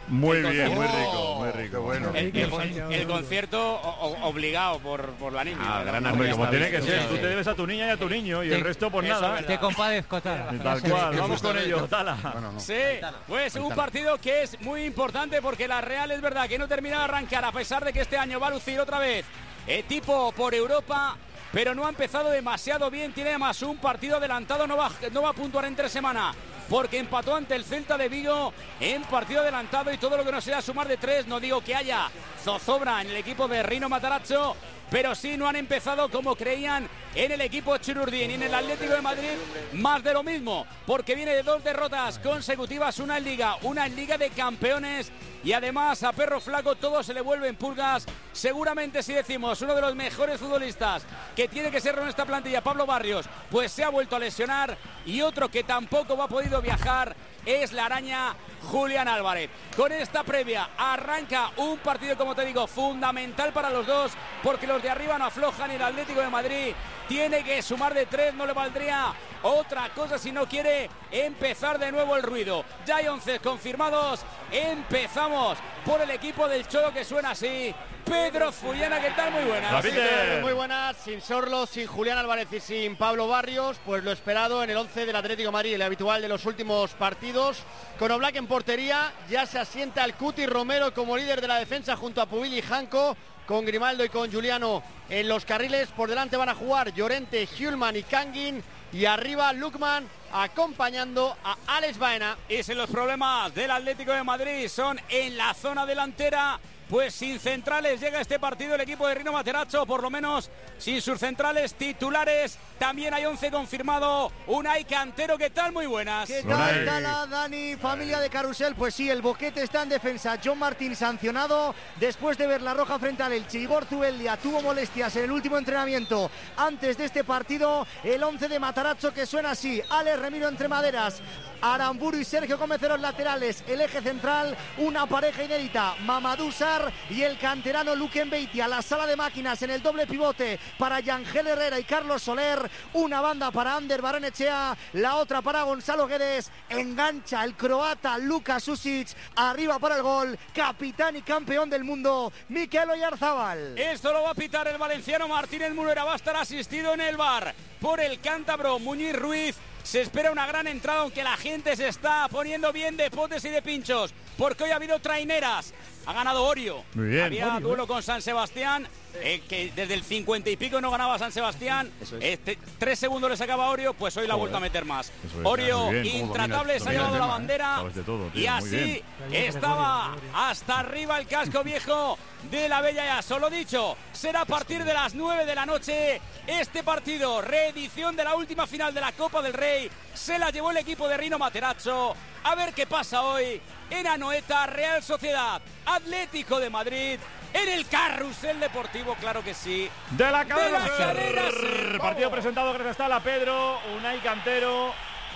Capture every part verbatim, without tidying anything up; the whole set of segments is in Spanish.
Muy el bien, muy concierto. rico, muy rico. Bueno. El, el, el concierto o, o, obligado por, por la niña. Ah, gran hombre, como tiene que ser. Tú te debes a tu niña y a tu niño y te, el resto pues nada. Te compadezco, Tala. Tal cual, vamos con ello, Tala. Bueno, no. Sí, pues un partido que es muy importante porque la Real es verdad que no termina de arrancar a pesar de que este año va a lucir otra vez eh, tipo por Europa, pero no ha empezado demasiado bien. Tiene además un partido adelantado, no va, no va a puntuar entre semana porque empató ante el Celta de Vigo en partido adelantado y todo lo que no sea sumar de tres. No digo que haya zozobra en el equipo de Rino Matarazzo, pero sí no han empezado como creían en el equipo Chururdín y en el Atlético de Madrid más de lo mismo, porque viene de dos derrotas consecutivas, una en Liga, una en Liga de Campeones, y además a Perro Flaco todo se le vuelve en pulgas. Seguramente si decimos uno de los mejores futbolistas que tiene que ser en esta plantilla, Pablo Barrios, pues se ha vuelto a lesionar, y otro que tampoco ha podido viajar es la araña Julián Álvarez. Con esta previa arranca un partido, como te digo, fundamental para los dos, porque los de arriba no aflojan y el Atlético de Madrid tiene que sumar de tres, no le valdría otra cosa si no quiere empezar de nuevo el ruido. Ya hay once confirmados, empezamos por el equipo del Cholo, que suena así. Pedro Fullana, ¿qué tal? Muy buenas. Sí, muy buenas, sin Sorlo, sin Julián Álvarez y sin Pablo Barrios, pues lo esperado en el once del Atlético de Madrid, el habitual de los últimos partidos. Con Oblak en portería, ya se asienta el Cuti Romero como líder de la defensa junto a Pubil y Janko, con Grimaldo y con Juliano en los carriles. Por delante van a jugar Llorente, Hjulman y Kangin, y arriba Lukman acompañando a Alex Baena. Y si los problemas del Atlético de Madrid son en la zona delantera, pues sin centrales llega este partido el equipo de Rino Matarazzo, por lo menos sin sus centrales titulares. También hay once confirmado. Unai Cantero, ¿qué tal? Muy buenas. ¿Qué tal, Tala, Dani, familia de Carrusel? Pues sí, el boquete está en defensa. John Martín sancionado después de ver la roja frente al Elche. Igor Zubeldia tuvo molestias en el último entrenamiento antes de este partido. El once de Matarazzo que suena así: Alex Remiro entre maderas, Aramburu y Sergio Gómez en los laterales. El eje central, una pareja inédita, Mamadou Sarr y el canterano Luquen Beitia. La sala de máquinas en el doble pivote para Yangel Herrera y Carlos Soler. Una banda para Ander Baranechea, la otra para Gonzalo Guedes. Engancha el croata Luka Susic, arriba para el gol, capitán y campeón del mundo, Mikel Oyarzábal. Esto lo va a pitar el valenciano Martínez Mulera. Va a estar asistido en el bar por el cántabro Muñiz Ruiz. Se espera una gran entrada, aunque la gente se está poniendo bien de potes y de pinchos, porque hoy ha habido traineras. Ha ganado Orio. Muy bien. Había Orio, duelo ¿eh? con San Sebastián, eh, que desde el cincuenta y pico no ganaba San Sebastián. Eso es. Este, tres segundos le sacaba Orio, pues hoy la ha vuelto a meter más. Eso es. Orio, Muy bien, cómo intratable, dominas- se ha llevado dominas la el tema, bandera. ¿eh? Sabes de todo, tío, Y muy así bien. estaba hasta arriba el casco viejo de la Bella Ya. Solo dicho, será a partir de las nueve de la noche este partido. Reedición de la última final de la Copa del Rey. Se la llevó el equipo de Rino Matarazzo. A ver qué pasa hoy en Anoeta. Real Sociedad, Atlético de Madrid, en el Carrusel Deportivo, claro que sí. De la cadena De la Ser. cadena Ser. Partido presentado gracias a Tala, Pedro, Unai Cantero.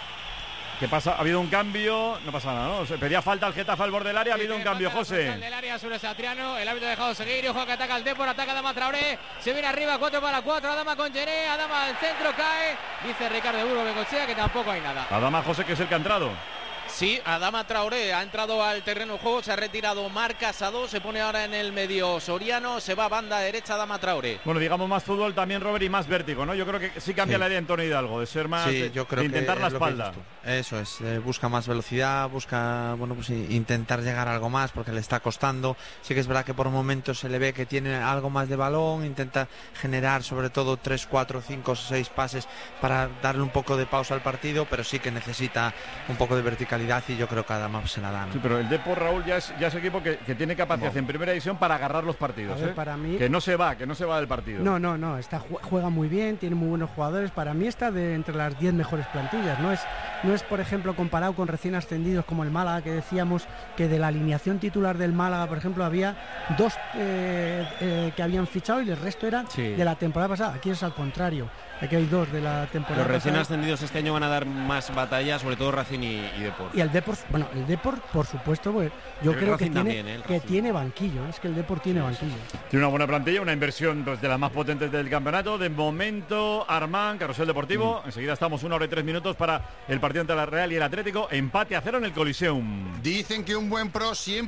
¿Qué pasa? Ha habido un cambio, no pasa nada, ¿no? Se pedía falta al Getafe al borde del área, ha habido un cambio, José. El del área sobre Satriano, el árbitro ha dejado seguir, y ojo que ataca el Depor, ataca Adama Traoré, se viene arriba, cuatro para cuatro, Adama con Gené, Adama al centro, cae, dice Ricardo Burgo Bengochea que tampoco hay nada. Adama, José, que es el que ha entrado. Sí, Adama Traoré ha entrado al terreno de juego, se ha retirado Marc Casado, se pone ahora en el medio Soriano, se va a banda derecha Adama Traoré. Bueno, digamos más fútbol también, Robert, y más vértigo, ¿no? Yo creo que sí cambia Sí. la idea en Tony Hidalgo, de ser más, Sí, de, yo creo de intentar que la es lo que espalda. dices tú. Eso es, eh, busca más velocidad, busca, bueno, pues intentar llegar a algo más porque le está costando. Sí que es verdad que por momentos se le ve que tiene algo más de balón, intenta generar sobre todo tres, cuatro, cinco, seis pases para darle un poco de pausa al partido, pero sí que necesita un poco de verticalidad y yo creo que Adama se la da, ¿no? Sí, pero el Depor, Raúl, ya es, ya es equipo que, que tiene capacidad en primera división para agarrar los partidos. A ver, ¿eh? para mí- Que no se va, que no se va del partido. No, no, no, está, juega muy bien, tiene muy buenos jugadores. Para mí está de entre las diez mejores plantillas. No es, no es, por ejemplo, comparado con recién ascendidos como el Málaga, que decíamos que de la alineación titular del Málaga, por ejemplo, había dos eh, eh, que habían fichado y el resto eran Sí. de la temporada pasada. Aquí es al contrario. Aquí hay dos de la temporada Los recién pasada. ascendidos este año van a dar más batalla, sobre todo Racing y, y Depor. Y el Depor, bueno, el Depor, por supuesto, pues, yo El creo Racing que tiene, también, ¿eh? El que Racing. tiene banquillo. Es que el Depor tiene banquillo. Tiene una buena plantilla, una inversión pues, de las más potentes del campeonato. De momento, Armán, Carrusel Deportivo. Mm. Enseguida estamos una hora y tres minutos para el partido entre la Real y el Atlético. Empate a cero en el Coliseum. Dicen que un buen pro siempre